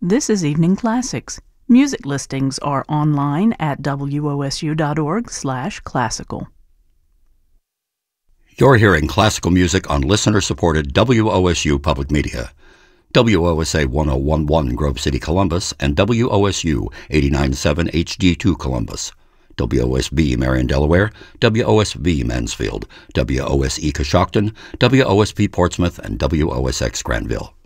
This is Evening Classics. Music listings are online at wosu.org/classical. You're hearing classical music on listener-supported WOSU Public Media. WOSA 1011 Grove City, Columbus, and WOSU 89.7 HD2 Columbus. WOSB Marion, Delaware, WOSV Mansfield, WOSE Coshocton, WOSP Portsmouth, and WOSX Granville.